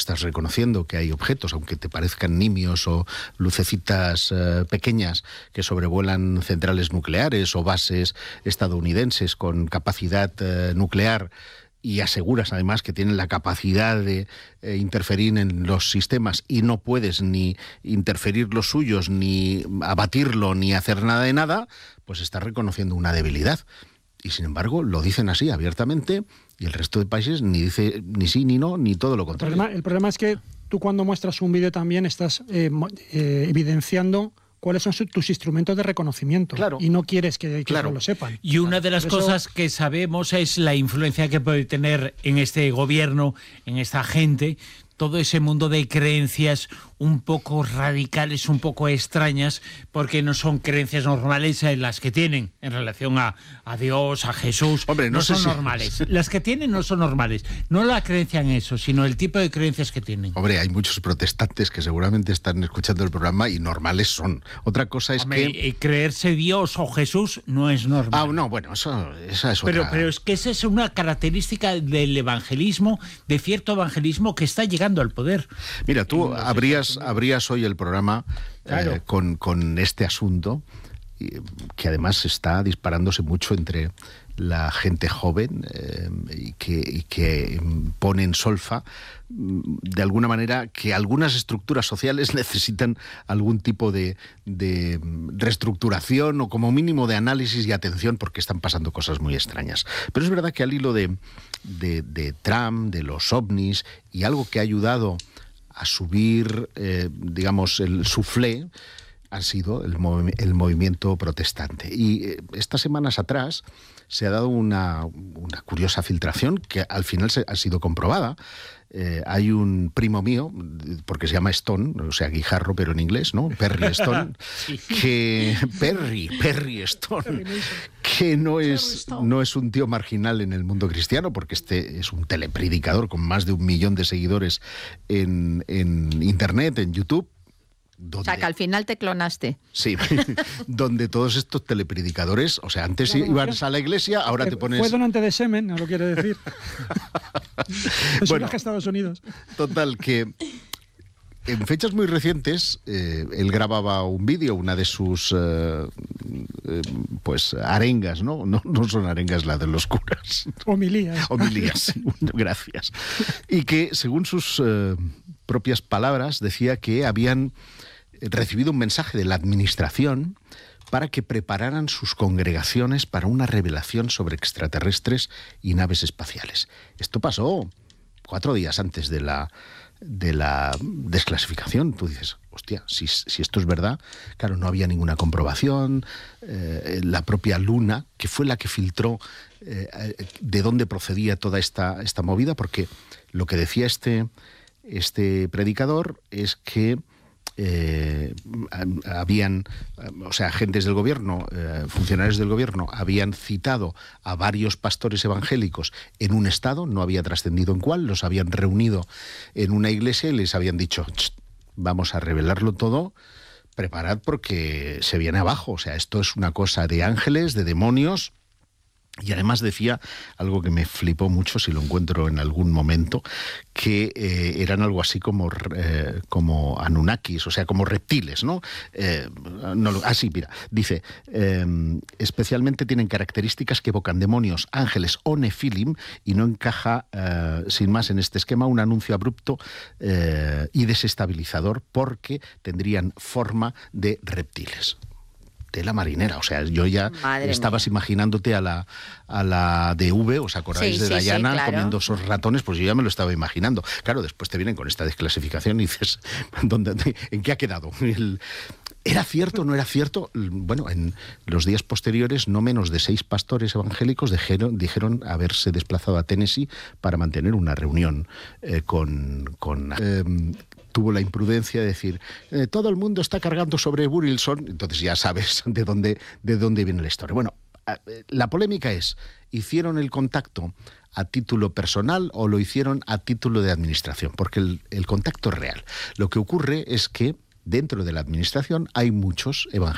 estás reconociendo que hay objetos, aunque te parezcan nimios o lucecitas pequeñas que sobrevuelan centrales nucleares o bases estadounidenses con capacidad nuclear, y aseguras además que tienen la capacidad de interferir en los sistemas y no puedes ni interferir los suyos, ni abatirlo, ni hacer nada de nada, pues estás reconociendo una debilidad. Y sin embargo lo dicen así abiertamente, y el resto de países ni dice ni sí ni no, ni todo lo contrario. El problema es que tú, cuando muestras un vídeo, también estás evidenciando cuáles son tus instrumentos de reconocimiento. Claro. Y no quieres que no lo sepan. Y una de las cosas que sabemos es la influencia que puede tener en este gobierno, en esta gente, todo ese mundo de creencias un poco radicales, un poco extrañas, porque no son creencias normales las que tienen en relación a Dios, a Jesús. Hombre, no son normales. Las que tienen no son normales. No la creencia en eso, sino el tipo de creencias que tienen. Hombre, hay muchos protestantes que seguramente están escuchando el programa y normales son. Otra cosa es que... creerse Dios o Jesús no es normal. Ah, no, bueno, esa es otra... Pero es que esa es una característica del evangelismo, de cierto evangelismo que está llegando al poder. Mira, tú abrías hoy el programa claro, con este asunto, que además está disparándose mucho entre la gente joven y que pone en solfa, de alguna manera, que algunas estructuras sociales necesitan algún tipo de reestructuración o como mínimo de análisis y atención, porque están pasando cosas muy extrañas. Pero es verdad que al hilo de Trump, de los ovnis, y algo que ha ayudado a subir, digamos, el suflé, ha sido el movimiento protestante. Y estas semanas atrás se ha dado una curiosa filtración que al final ha sido comprobada. Hay un primo mío, porque se llama Stone, o sea, guijarro, pero en inglés, ¿no? Perry Stone, Perry Stone, que no es un tío marginal en el mundo cristiano, porque este es un telepredicador con más de 1 millón de seguidores en Internet, en YouTube. O sea, que al final te clonaste. Sí, donde todos estos telepredicadores, o sea, antes ibas a la iglesia, ahora te pones... Fue donante de semen, no lo quiere decir. Es un viaje a Estados Unidos. Total, que en fechas muy recientes él grababa un vídeo, una de sus pues arengas, ¿no? No son arengas las de los curas. Homilías. Homilías, gracias. Y que, según sus propias palabras, decía que habían recibido un mensaje de la administración para que prepararan sus congregaciones para una revelación sobre extraterrestres y naves espaciales. Esto pasó 4 días antes de la desclasificación. Tú dices, hostia, si esto es verdad, claro, no había ninguna comprobación. La propia Luna, que fue la que filtró de dónde procedía toda esta movida, porque lo que decía este predicador es que habían, o sea, agentes del gobierno, funcionarios del gobierno, habían citado a varios pastores evangélicos en un estado, no había trascendido en cuál, los habían reunido en una iglesia y les habían dicho, vamos a revelarlo todo, preparad porque se viene abajo, o sea, esto es una cosa de ángeles, de demonios. Y además decía algo que me flipó mucho, si lo encuentro en algún momento, que eran algo así como Anunnakis, o sea, como reptiles, ¿no? Así, mira, dice, especialmente tienen características que evocan demonios, ángeles o nefilim, y no encaja, sin más, en este esquema un anuncio abrupto y desestabilizador, porque tendrían forma de reptiles. La marinera, o sea, yo ya estabas imaginándote a la DV, ¿os acordáis de Diana claro, comiendo esos ratones? Pues yo ya me lo estaba imaginando. Claro, después te vienen con esta desclasificación y dices, ¿en qué ha quedado? ¿Era cierto o no era cierto? Bueno, en los días posteriores, no menos de 6 pastores evangélicos dijeron haberse desplazado a Tennessee para mantener una reunión tuvo la imprudencia de decir, todo el mundo está cargando sobre Burilson, entonces ya sabes de dónde viene la historia. Bueno, la polémica es, ¿hicieron el contacto a título personal o lo hicieron a título de administración? Porque el contacto es real. Lo que ocurre es que dentro de la administración hay muchos evangélicos